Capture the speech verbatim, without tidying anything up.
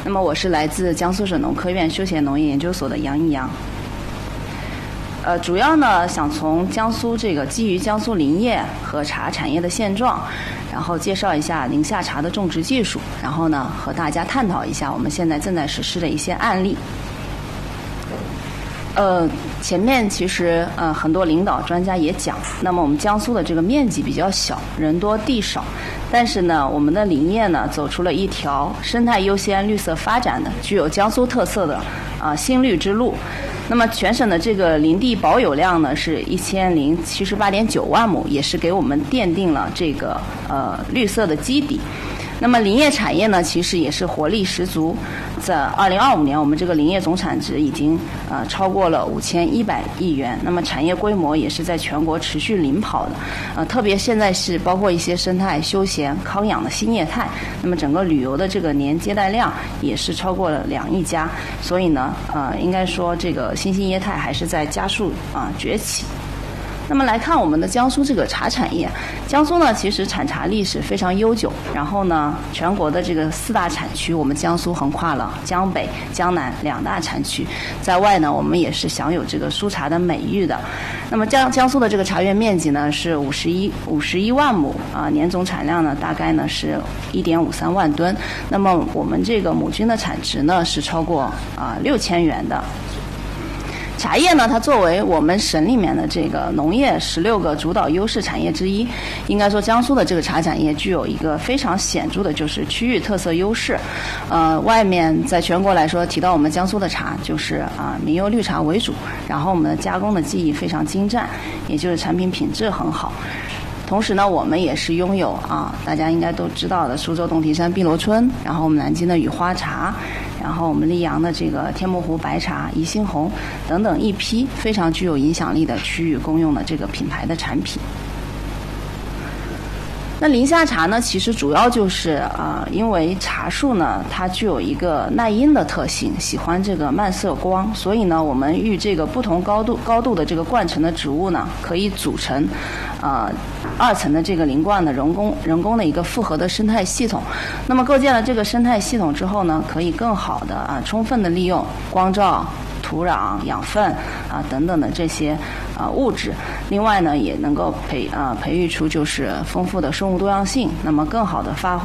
那么我是来自江苏省农科院休闲农业研究所的杨一阳。呃，主要呢想从江苏这个基于江苏林业和茶产业的现状，然后介绍一下宁夏茶的种植技术，然后呢和大家探讨一下我们现在正在实施的一些案例。呃，前面其实呃很多领导专家也讲，那么我们江苏的这个面积比较小，人多地少，但是呢，我们的林业呢走出了一条生态优先、绿色发展的、具有江苏特色的啊、呃、新绿之路。那么全省的这个林地保有量呢是一千零七十八点九万亩，也是给我们奠定了这个呃绿色的基底。那么林业产业呢，其实也是活力十足。在二零二五年，我们这个林业总产值已经呃超过了五千一百亿元。那么产业规模也是在全国持续领跑的。呃，特别现在是包括一些生态、休闲、康养的新业态。那么整个旅游的这个年接待量也是超过了两亿家。所以呢，呃，应该说这个新兴业态还是在加速啊、呃、崛起。那么来看我们的江苏这个茶产业，江苏呢其实产茶历史非常悠久，然后呢全国的这个四大产区，我们江苏横跨了江北、江南两大产区，在外呢我们也是享有这个苏茶的美誉的。那么江江苏的这个茶园面积呢是五十一五十一万亩啊，年总产量呢大概呢是一点五三万吨。那么我们这个亩均的产值呢是超过啊六千元的。茶叶呢，它作为我们省里面的这个农业十六个主导优势产业之一，应该说江苏的这个茶产业具有一个非常显著的，就是区域特色优势。呃，外面在全国来说，提到我们江苏的茶，就是啊、呃、名优绿茶为主，然后我们的加工的技艺非常精湛，也就是产品品质很好。同时呢，我们也是拥有啊，大家应该都知道的苏州洞庭山碧螺春，然后我们南京的雨花茶，然后我们溧阳的这个天目湖白茶、宜兴红等等一批非常具有影响力的区域公用的这个品牌的产品。那宁夏茶呢，其实主要就是啊、呃，因为茶树呢，它具有一个耐阴的特性，喜欢这个漫射光，所以呢，我们与这个不同高度高度的这个灌层的植物呢，可以组成呃二层的这个林冠的人工人工的一个复合的生态系统。那么构建了这个生态系统之后呢，可以更好的啊、呃、充分的利用光照、土壤、养分啊等等的这些啊物质，另外呢也能够培啊培育出就是丰富的生物多样性，那么更好的发挥